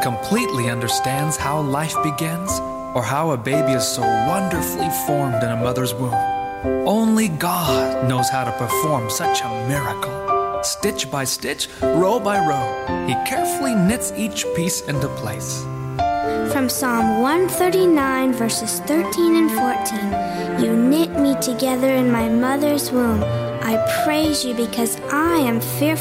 completely understands how life begins or how a baby is so wonderfully formed in a mother's womb. Only God knows how to perform such a miracle. Stitch by stitch, row by row, He carefully knits each piece into place. From Psalm 139, verses 13 and 14, you knit me together in my mother's womb. I praise you because I am fearfully